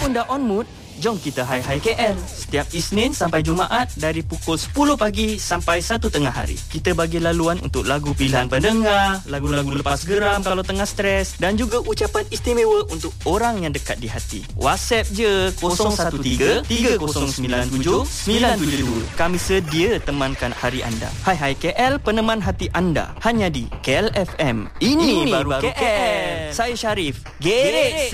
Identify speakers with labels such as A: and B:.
A: pun dah on mood, jom kita Hai Hai KL. Setiap Isnin sampai Jumaat dari pukul 10 pagi sampai 1 tengah hari. Kita bagi laluan untuk lagu pilihan pendengar, lagu-lagu lepas geram kalau tengah stres dan juga ucapan istimewa untuk orang yang dekat di hati. WhatsApp je 013-3097-972. Kami sedia temankan hari anda. Hai Hai KL, peneman hati anda. Hanya di KL FM. Ini baru KL. Saya Syarif. Gerek